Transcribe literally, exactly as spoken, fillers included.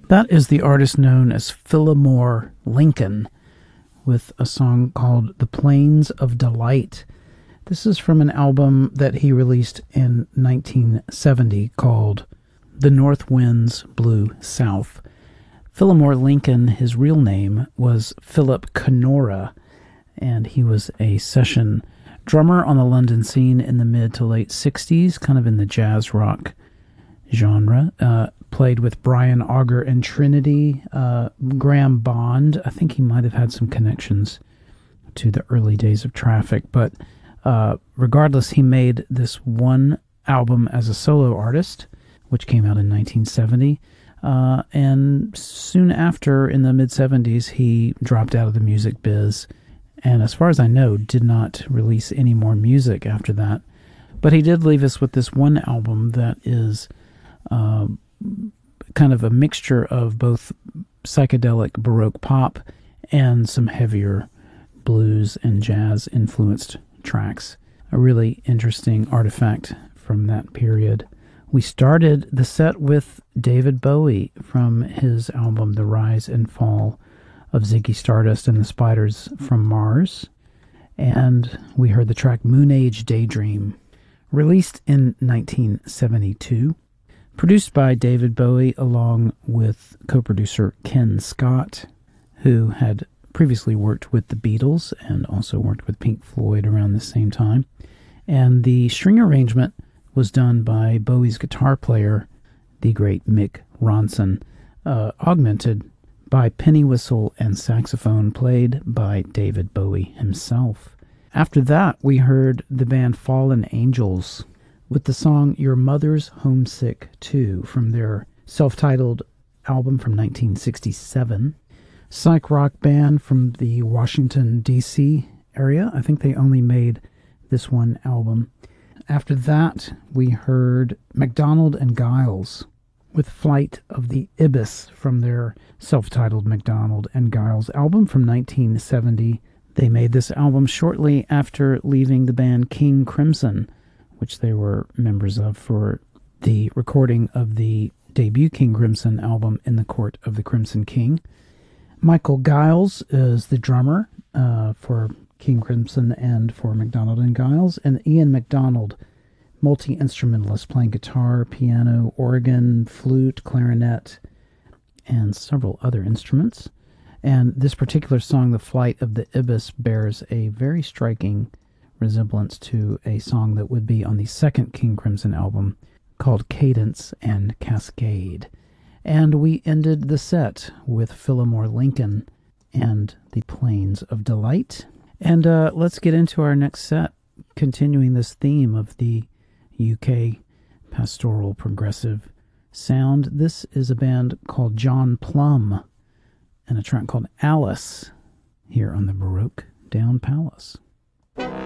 That is the artist known as Phillimore Lincoln with a song called The Plains of Delight. This is from an album that he released in nineteen seventy called The North Winds Blew South. Phillimore Lincoln, his real name was Philip Canora, and he was a session drummer on the London scene in the mid to late sixties, kind of in the jazz rock genre. Uh, played with Brian Auger and Trinity, uh, Graham Bond. I think he might have had some connections to the early days of Traffic, but uh, regardless, he made this one album as a solo artist, which came out in nineteen seventy. Uh, and soon after, in the mid-seventies, he dropped out of the music biz, and as far as I know, did not release any more music after that. But he did leave us with this one album that is uh, kind of a mixture of both psychedelic Baroque pop and some heavier blues and jazz-influenced tracks. A really interesting artifact from that period. We started the set with David Bowie from his album The Rise and Fall of Ziggy Stardust and the Spiders from Mars. And we heard the track Moon Age Daydream, released in nineteen seventy-two. Produced by David Bowie along with co-producer Ken Scott, who had previously worked with the Beatles and also worked with Pink Floyd around the same time. And the string arrangement was done by Bowie's guitar player, the great Mick Ronson, uh, augmented by penny whistle and saxophone played by David Bowie himself. After that, we heard the band Fallen Angels with the song Your Mother's Homesick Too from their self-titled album from nineteen sixty-seven. Psych rock band from the Washington, D C area. I think they only made this one album. After that, we heard MacDonald and Giles with Flight of the Ibis from their self-titled MacDonald and Giles album from nineteen seventy. They made this album shortly after leaving the band King Crimson, which they were members of for the recording of the debut King Crimson album In the Court of the Crimson King. Michael Giles is the drummer uh, for King Crimson and for MacDonald and Giles, and Ian MacDonald, multi-instrumentalist, playing guitar, piano, organ, flute, clarinet, and several other instruments. And this particular song, The Flight of the Ibis, bears a very striking resemblance to a song that would be on the second King Crimson album called Cadence and Cascade. And we ended the set with Phillimore Lincoln and The Plains of Delight. And uh, let's get into our next set, continuing this theme of the U K pastoral progressive sound. This is a band called John Plum and a track called Alice here on the Baroque Down Palace.